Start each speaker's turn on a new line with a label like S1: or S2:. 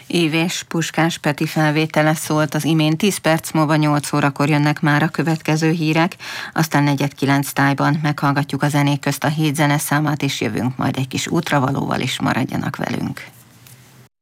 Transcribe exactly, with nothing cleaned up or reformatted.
S1: Év és Puskás Peti felvétele szólt az imént. Tíz perc múlva nyolc órakor jönnek már a következő hírek, aztán negyed kilenc tájban meghallgatjuk a zenék közt a hét zeneszámát, és jövünk majd egy kis útravalóval is, maradjanak velünk.